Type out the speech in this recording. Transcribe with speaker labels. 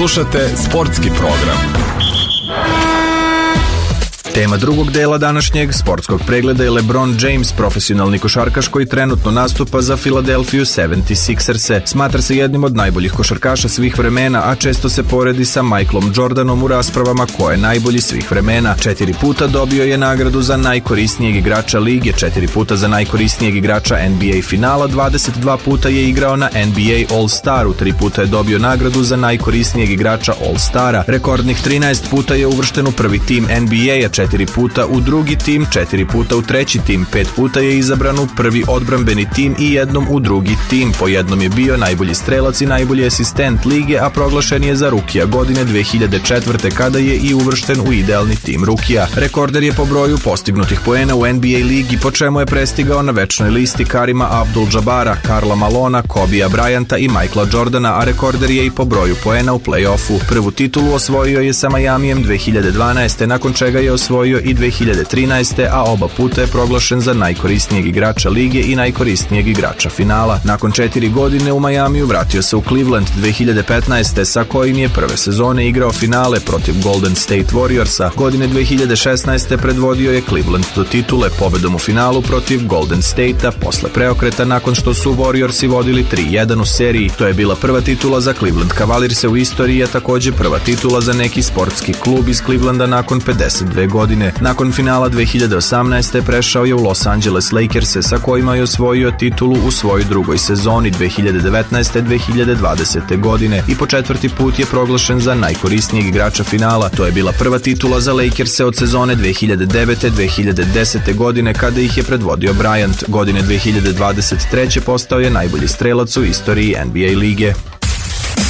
Speaker 1: Slušate sportski program. Tema drugog dela današnjeg sportskog pregleda je LeBron James, profesionalni košarkaš koji trenutno nastupa za Philadelphia 76ers-e. Smatra se jednim od najboljih košarkaša svih vremena, a često se poredi sa Michaelom Jordanom u raspravama ko je najbolji svih vremena. 4 puta dobio je nagradu za najkorisnijeg igrača lige, 4 puta za najkorisnijeg igrača NBA finala, 22 puta je igrao na NBA All-Staru, 3 puta je dobio nagradu za najkorisnijeg igrača All-Stara. Rekordnih 13 puta je uvršten u prvi tim NBA-a, 4 puta u drugi tim, 4 puta u treći tim, 5 puta je izabran u prvi odbrambeni tim i jednom u drugi tim. Po jednom je bio najbolji strelac i najbolji asistent lige, a proglašen je za rukija godine 2004. kada je i uvršten u idealni tim rukija. Rekorder je po broju postignutih poena u NBA ligi, po čemu je prestigao na večnoj listi Karima Abdul-Džabara, Karla Malona, Kobija Bryanta i Michaela Jordana, a rekorder je i po broju poena u play-offu. Prvu titulu osvojio je sa Miamijem 2012. nakon čega je osvojio i 2013. a oba puta je proglašen za najkorisnijeg igrača lige i najkorisnijeg igrača finala. Nakon 4 godine u Majamiju vratio se u Cleveland 2015. sa kojim je prve sezone igrao finale protiv Golden State Warriorsa. Godine 2016. predvodio je Cleveland do titule pobedom u finalu protiv Golden State-a posle preokreta nakon što su Warriorsi vodili 3-1 u seriji. To je bila prva titula za Cleveland Cavalierse u istoriji, a takođe prva titula za neki sportski klub iz Clevelanda nakon 52 godine. Nakon finala 2018. prešao je u Los Angeles Lakers-e sa kojima je osvojio titulu u svojoj drugoj sezoni 2019-2020. godine i po 4. put je proglašen za najkorisnijeg igrača finala. To je bila prva titula za Lakers-e od sezone 2009-2010. godine kada ih je predvodio Bryant. Godine 2023. postao je najbolji strelac u istoriji NBA lige.